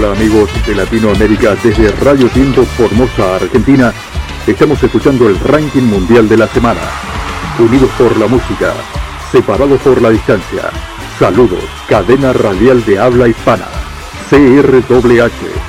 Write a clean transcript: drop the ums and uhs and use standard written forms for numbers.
Hola amigos de Latinoamérica, desde Radio Tiempo Formosa, Argentina, estamos escuchando el ranking mundial de la semana. Unidos por la música, separados por la distancia. Saludos, cadena radial de habla hispana, CRWH.